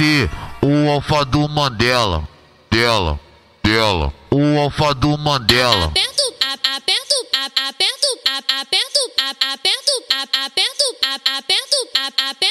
MC, o alfa do Mandela, dela, o alfa do Mandela. Aperto, aperto, aperto, aperto, aperto, aperto, aperto, aperto, aperto.